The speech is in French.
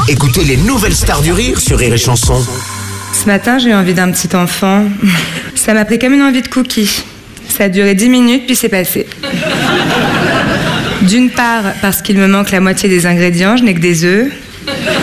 Écoutez les nouvelles stars du rire sur Rire et Chanson. Ce matin, j'ai eu envie d'un petit enfant. Ça m'a pris comme une envie de cookie. Ça a duré 10 minutes, puis c'est passé. D'une part, parce qu'il me manque la moitié des ingrédients, je n'ai que des œufs.